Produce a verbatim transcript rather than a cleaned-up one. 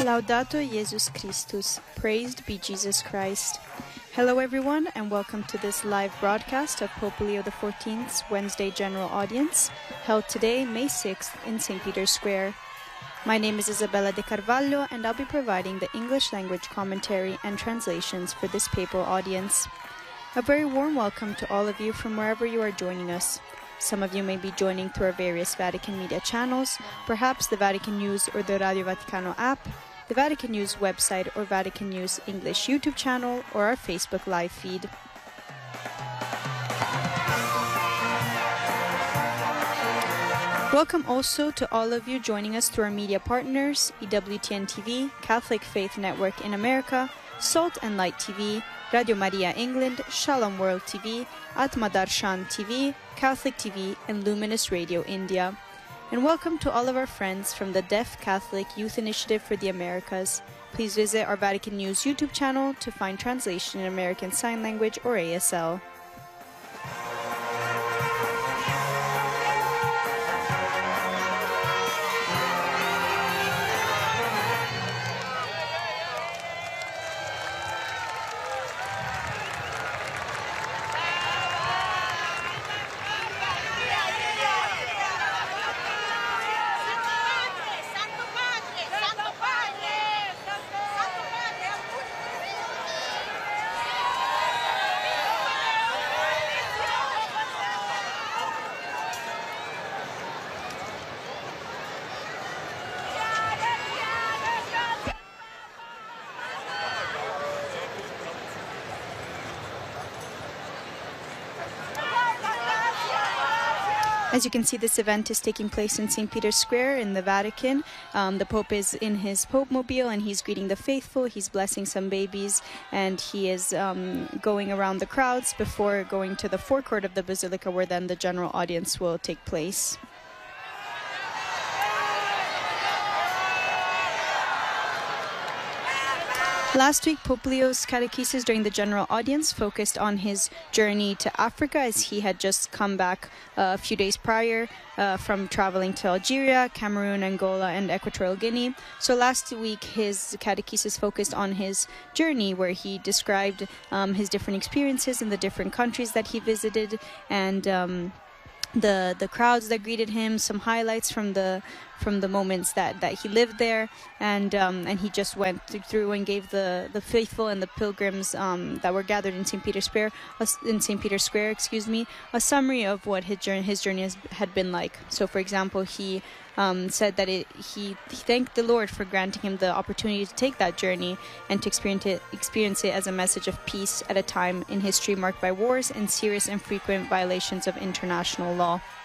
Laudato Jesus Christus. Praised be Jesus Christ. Hello everyone and welcome to this live broadcast of Pope Leo the fourteenth's Wednesday General Audience, held today, May sixth, in Saint Peter's Square. My name is Isabella de Carvalho and I'll be providing the English language commentary and translations for this papal audience. A very warm welcome to all of you from wherever you are joining us. Some of you may be joining through our various Vatican media channels, perhaps the Vatican News or the Radio Vaticano app, the Vatican News website or Vatican News English YouTube channel, or our Facebook live feed. Welcome also to all of you joining us through our media partners, E W T N T V, Catholic Faith Network in America, Salt and Light T V, Radio Maria England, Shalom World T V, Atma Darshan T V, Catholic T V, and Luminous Radio India. And welcome to all of our friends from the Deaf Catholic Youth Initiative for the Americas. Please visit our Vatican News YouTube channel to find translation in American Sign Language or A S L. As you can see, this event is taking place in Saint Peter's Square in the Vatican. Um, the Pope is in his Pope Mobile and he's greeting the faithful, he's blessing some babies, and he is um, going around the crowds before going to the forecourt of the Basilica, where then the general audience will take place. Last week, Pope Leo's catechesis during the general audience focused on his journey to Africa, as he had just come back uh, a few days prior uh, from traveling to Algeria, Cameroon, Angola, and Equatorial Guinea. So last week, his catechesis focused on his journey, where he described um, his different experiences in the different countries that he visited, and um, the the crowds that greeted him, some highlights from the from the moments that, that he lived there, and um, and he just went through and gave the, the faithful and the pilgrims um, that were gathered in Saint Peter's Square, in Saint Peter's Square, excuse me, a summary of what his journey his journey has, had been like. So, for example, he um, said that it, he, he thanked the Lord for granting him the opportunity to take that journey and to experience it experience it as a message of peace at a time in history marked by wars and serious and frequent violations of international law.